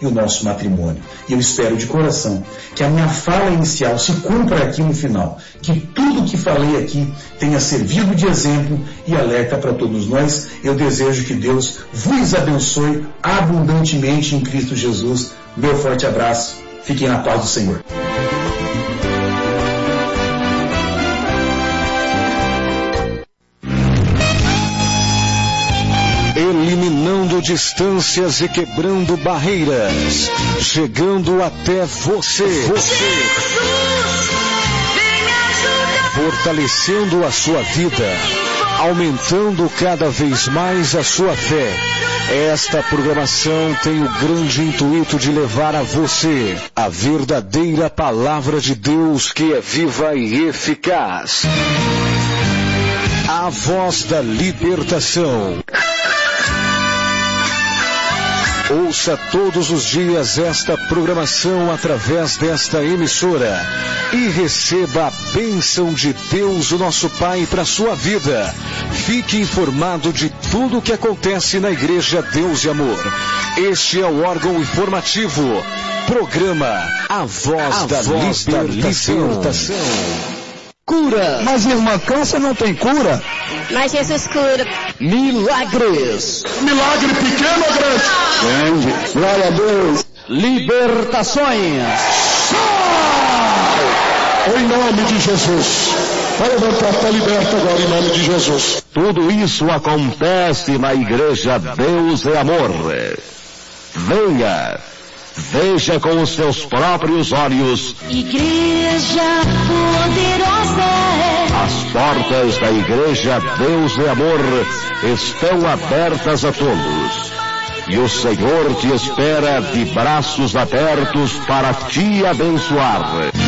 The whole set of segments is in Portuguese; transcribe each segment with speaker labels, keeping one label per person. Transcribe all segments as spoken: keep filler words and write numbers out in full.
Speaker 1: e o nosso matrimônio. E eu espero de coração que a minha fala inicial se cumpra aqui no final, que tudo que falei aqui tenha servido de exemplo e alerta para todos nós. Eu desejo que Deus vos abençoe abundantemente em Cristo Jesus. Meu forte abraço. Fiquem na paz do Senhor.
Speaker 2: Eliminando distâncias e quebrando barreiras, chegando até você. Você. Fortalecendo a sua vida, aumentando cada vez mais a sua fé. Esta programação tem o grande intuito de levar a você a verdadeira palavra de Deus, que é viva e eficaz. A voz da libertação. Ouça todos os dias esta programação através desta emissora e receba a bênção de Deus, o nosso Pai, para a sua vida. Fique informado de tudo o que acontece na Igreja Deus e Amor. Este é o órgão informativo. Programa A Voz, a da, voz libertação. da Libertação.
Speaker 3: Cura. Mas irmã, câncer não tem cura?
Speaker 4: Mas Jesus cura.
Speaker 3: Milagres.
Speaker 5: Milagre pequeno ou grande?
Speaker 3: Grande. Glória a Deus. Libertações.
Speaker 5: Sai! Em nome de Jesus. Vai levantar, está liberta agora em nome de Jesus.
Speaker 6: Tudo isso acontece na Igreja Deus é Amor. Venha. Veja com os seus próprios olhos.
Speaker 4: Igreja poderosa.
Speaker 6: As portas da Igreja Deus é Amor estão abertas a todos. E o Senhor te espera de braços abertos para te abençoar.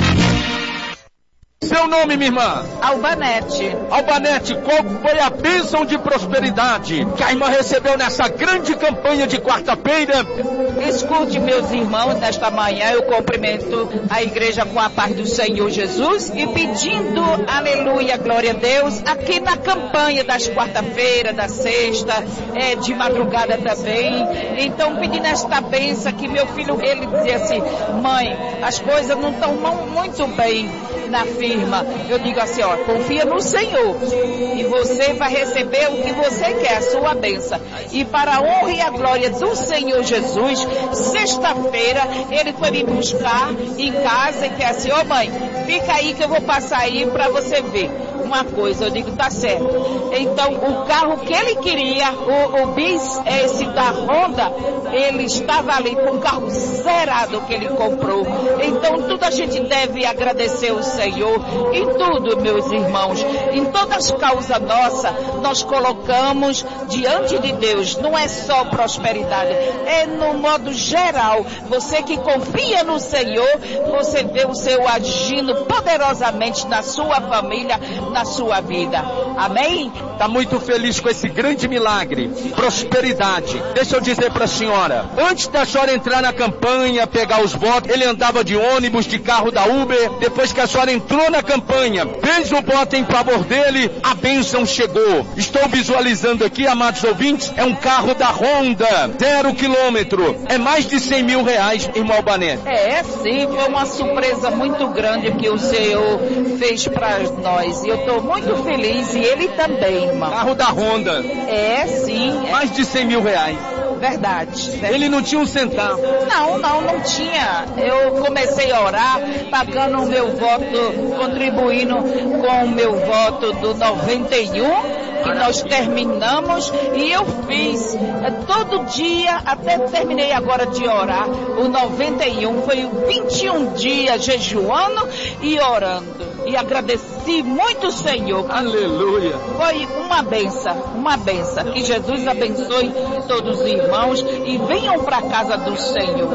Speaker 7: Seu nome, minha irmã?
Speaker 8: Albanete.
Speaker 7: Albanete, qual foi a bênção de prosperidade que a irmã recebeu nessa grande campanha de quarta-feira?
Speaker 8: Escute, meus irmãos, nesta manhã eu cumprimento a igreja com a paz do Senhor Jesus e pedindo, aleluia, glória a Deus, aqui na campanha das quarta-feira, da sexta, é, de madrugada também. Então, pedindo esta bênção que meu filho, ele dizia assim, mãe, as coisas não estão muito bem na firma. Eu digo assim, ó, confia no Senhor e você vai receber o que você quer, a sua bênção. E para a honra e a glória do Senhor Jesus, sexta-feira ele foi me buscar em casa e disse assim, ô mãe, fica aí que eu vou passar aí para você ver uma coisa. Eu digo, tá certo. Então o carro que ele queria, o, o bis, esse da Honda, ele estava ali com o carro zerado que ele comprou. Então tudo a gente deve agradecer o Senhor. Em tudo, meus irmãos, em todas as causas nossas, nós colocamos diante de Deus. Não é só prosperidade, é no modo geral. Você que confia no Senhor, você vê o Senhor agindo poderosamente na sua família, na sua vida. Amém?
Speaker 7: Está muito feliz com esse grande milagre, prosperidade. Deixa eu dizer para a senhora, antes da senhora entrar na campanha, pegar os votos, ele andava de ônibus, de carro da Uber. Depois que a senhora entrou na campanha, fez o voto em favor dele, a bênção chegou. Estou visualizando aqui, amados ouvintes, é um carro da Honda, zero quilômetro, é mais de cem mil reais, irmão Albanete.
Speaker 8: É, sim, foi uma surpresa muito grande que o Senhor fez para nós. E eu estou muito feliz, e ele também, irmão.
Speaker 7: Carro da Honda.
Speaker 8: É, sim. É.
Speaker 7: Mais de cem mil reais.
Speaker 8: Verdade, verdade.
Speaker 7: Ele não tinha um centavo.
Speaker 8: Não, não, não tinha. Eu comecei a orar, pagando o meu voto, contribuindo com o meu voto do noventa e um, que nós terminamos, e eu fiz é, todo dia, até terminei agora de orar, o noventa e um, foi vinte e um dias jejuando e orando. E agradeci muito o Senhor.
Speaker 7: Aleluia.
Speaker 8: Foi uma benção, uma benção. Que Jesus abençoe todos os irmãos e venham para a casa do Senhor.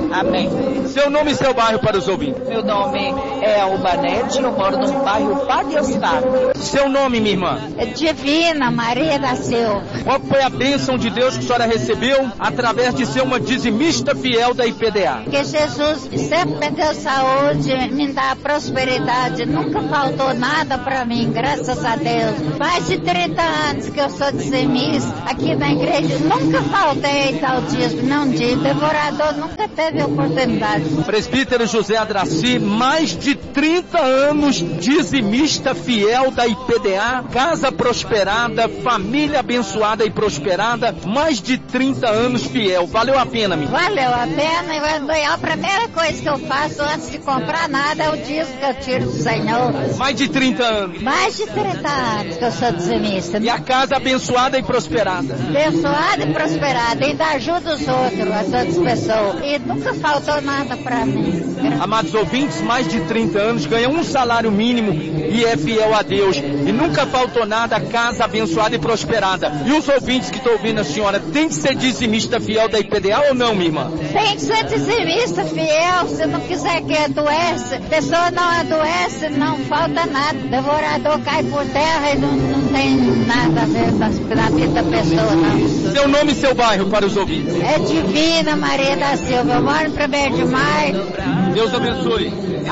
Speaker 8: Amém.
Speaker 7: Seu nome e seu bairro para os ouvintes.
Speaker 8: Meu nome é Albanete, eu moro no bairro Padre Eustáquio.
Speaker 7: Seu nome, minha irmã?
Speaker 9: É Divina Maria da Silva.
Speaker 7: Qual foi a bênção de Deus que a senhora recebeu através de ser uma dizimista fiel da I P D A?
Speaker 9: Que Jesus sempre me deu saúde, me dá prosperidade, nunca faltou nada para mim, graças a Deus. Mais de trinta anos que eu sou dizimista aqui na igreja, nunca faltei tal dízimo, não dia. Devorador nunca teve oportunidade.
Speaker 7: Presbítero José Adraci, mais de trinta anos dizimista fiel da I P D A, casa prosperada, família abençoada e prosperada, mais de trinta anos fiel. Valeu a pena, minha?
Speaker 9: Valeu a pena e a primeira coisa que eu faço antes de comprar nada é o dízimo que eu tiro do Senhor.
Speaker 7: Mais de trinta anos?
Speaker 9: Mais de trinta anos que eu sou dizimista.
Speaker 7: E a casa abençoada e prosperada?
Speaker 9: Abençoada e prosperada, ainda ajuda os outros, as outras pessoas. E nunca faltou nada para mim.
Speaker 7: Amados ouvintes, mais de trinta anos, ganha um salário mínimo e é fiel a Deus. E nunca faltou nada, casa abençoada e prosperada. E os ouvintes que estão ouvindo a senhora, tem que ser dizimista fiel da I P D A ou não, minha irmã?
Speaker 9: Tem que ser dizimista fiel, se não quiser que adoece. Pessoa não adoece, não falta nada. Devorador cai por terra e não, não tem nada a ver com a vida da pessoa, não.
Speaker 7: Seu nome e seu bairro para os ouvintes?
Speaker 9: É Divina Maria da Silva, eu moro no primeiro de maio.
Speaker 7: Deus abençoe.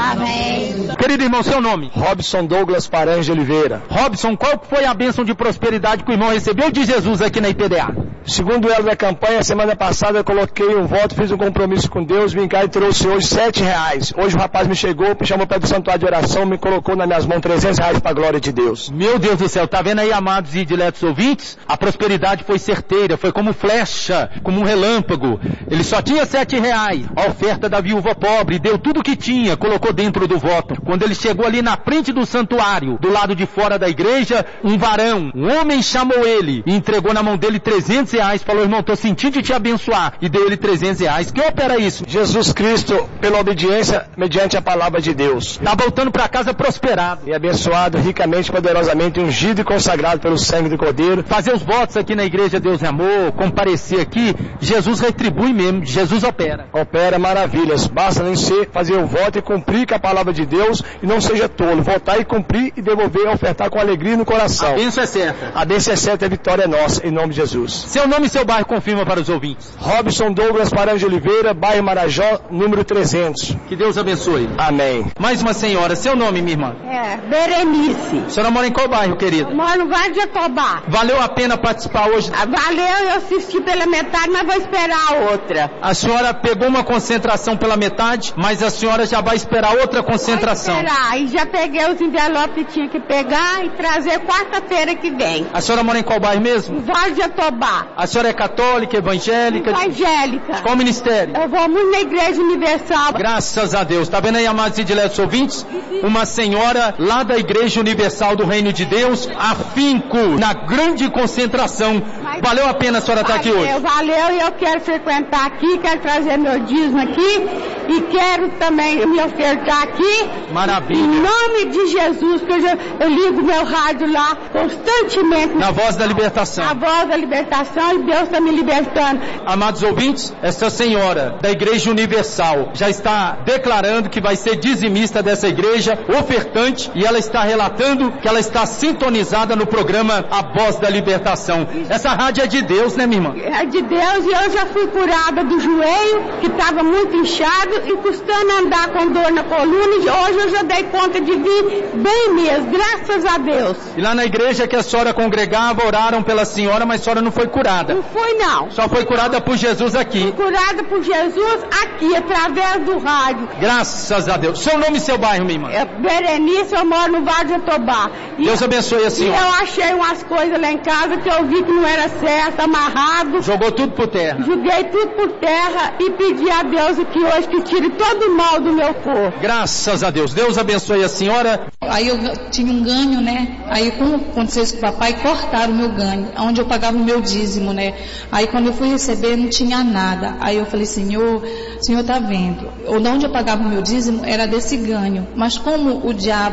Speaker 9: Amém.
Speaker 7: Querido irmão, seu nome?
Speaker 10: Robson Douglas Paranhos de Oliveira.
Speaker 7: Robson, qual foi a bênção de prosperidade que o irmão recebeu de Jesus aqui na I P D A?
Speaker 10: Segundo ela da campanha, semana passada eu coloquei um voto, fiz um compromisso com Deus, vim cá e trouxe hoje sete reais. Hoje o rapaz me chegou, me chamou para o santuário de oração, me colocou nas minhas mãos trezentos reais para a glória de Deus.
Speaker 7: Meu Deus do céu, tá vendo aí, amados e diletos ouvintes? A prosperidade foi certeira, foi como flecha, como um relâmpago. Ele só tinha sete reais. A oferta da viúva pobre, deu tudo que tinha, colocou dentro do voto. Quando ele chegou ali na frente do santuário, do lado de fora da igreja, um varão, um homem chamou ele e entregou na mão dele trezentos reais, falou, irmão, tô sentindo de te abençoar, e deu ele trezentos reais. Que opera isso?
Speaker 10: Jesus Cristo, pela obediência, mediante a palavra de Deus.
Speaker 7: Tá voltando para casa prosperado.
Speaker 10: E abençoado ricamente, poderosamente, ungido e consagrado pelo sangue do Cordeiro.
Speaker 7: Fazer os votos aqui na igreja Deus é Amor, comparecer aqui, Jesus retribui mesmo, Jesus opera.
Speaker 10: Opera maravilhas, basta nem ser, fazer o voto e cumprir com a palavra de Deus, e não seja tolo, votar e cumprir e devolver, ofertar com alegria no coração.
Speaker 7: A bênção é certa.
Speaker 10: A bênção é certa, a vitória é nossa, em nome de Jesus.
Speaker 7: Seu nome e seu bairro confirma para os ouvintes.
Speaker 10: Robson Douglas Paranhos de Oliveira, bairro Marajó, número trezentos.
Speaker 7: Que Deus abençoe.
Speaker 10: Amém.
Speaker 7: Mais uma senhora, seu nome, minha irmã?
Speaker 11: É, Berenice.
Speaker 7: A senhora mora em qual bairro, querida?
Speaker 11: Moro no Vale de Jatobá.
Speaker 7: Valeu a pena participar hoje?
Speaker 11: Ah, valeu, eu assisti pela metade, mas vou esperar a outra.
Speaker 7: A senhora pegou uma concentração pela metade, mas a senhora já vai esperar outra concentração.
Speaker 11: Vou esperar, e já peguei os envelopes que tinha que pegar e trazer quarta-feira que vem.
Speaker 7: A senhora mora em qual bairro mesmo?
Speaker 11: Vale de Jatobá.
Speaker 7: A senhora é católica, evangélica?
Speaker 11: Evangélica.
Speaker 7: Qual ministério?
Speaker 11: Eu vou muito na Igreja Universal.
Speaker 7: Graças a Deus. Tá vendo aí, amados e diletos ouvintes? Uma senhora lá da Igreja Universal do Reino de Deus, afinco na grande concentração. Mas valeu a pena a senhora estar aqui hoje?
Speaker 11: Valeu, e eu quero frequentar aqui, quero trazer meu dízimo aqui e quero também me ofertar aqui.
Speaker 7: Maravilha.
Speaker 11: Em nome de Jesus, porque eu, já, eu ligo meu rádio lá constantemente.
Speaker 7: Na Voz da Libertação.
Speaker 11: Na Voz da Libertação, e Deus está me libertando.
Speaker 7: Amados ouvintes, essa senhora da Igreja Universal já está declarando que vai ser dizimista dessa igreja, ofertante, e ela está relatando que ela está sintonizada no programa A Voz da Libertação. Essa rádio é de Deus, né, minha irmã?
Speaker 11: É de Deus, e eu já fui curada do joelho, que estava muito inchado e custando andar com dor na coluna, e hoje eu já dei conta de vir bem mesmo, graças a Deus.
Speaker 7: E lá na igreja que a senhora congregava, oraram pela senhora, mas a senhora não foi curada?
Speaker 11: Não foi, não.
Speaker 7: Só foi curada por Jesus aqui.
Speaker 11: Fui curada por Jesus aqui, através do rádio.
Speaker 7: Graças a Deus. Seu nome e seu bairro, minha irmã?
Speaker 11: É Berenice, eu moro no Vale de Jatobá.
Speaker 7: Deus abençoe a senhora.
Speaker 11: E eu achei umas coisas lá em casa que eu vi que não era certo, amarrado.
Speaker 7: Jogou tudo por terra.
Speaker 11: Joguei tudo por terra e pedi a Deus que hoje que tire todo o mal do meu corpo.
Speaker 7: Graças a Deus. Deus abençoe a senhora.
Speaker 12: Aí eu tinha um ganho, né? Aí como aconteceu isso com o papai, cortaram o meu ganho, onde eu pagava o meu dízimo, né? Aí quando eu fui receber, não tinha nada. Aí eu falei, Senhor, Senhor tá vendo. Onde eu pagava o meu dízimo era desse ganho. Mas como o diabo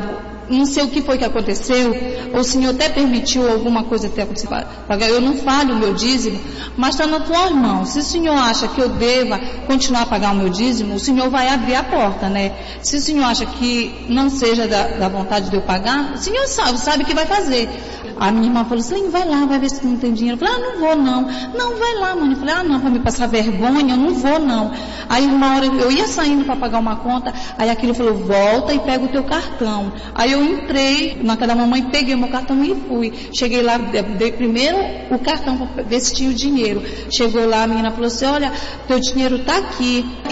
Speaker 12: não sei o que foi que aconteceu, o Senhor até permitiu alguma coisa ter acontecido, pagar. Eu não falho o meu dízimo, mas está na tua mão. Se o Senhor acha que eu deva continuar a pagar o meu dízimo, o Senhor vai abrir a porta, né? Se o Senhor acha que não seja da, da vontade de eu pagar, o Senhor sabe, sabe o que vai fazer. A minha irmã falou assim, vai lá, vai ver se não tem dinheiro. Eu falei, ah, não vou não. Não, vai lá, mãe. Eu falei, ah, não, para me passar vergonha, eu não vou não. Aí uma hora eu ia saindo para pagar uma conta, aí aquilo falou, volta e pega o teu cartão. Aí eu entrei na casa da mamãe, peguei o meu cartão e fui. Cheguei lá, dei primeiro o cartão para ver se tinha o dinheiro. Chegou lá, a menina falou assim, olha, teu dinheiro está aqui.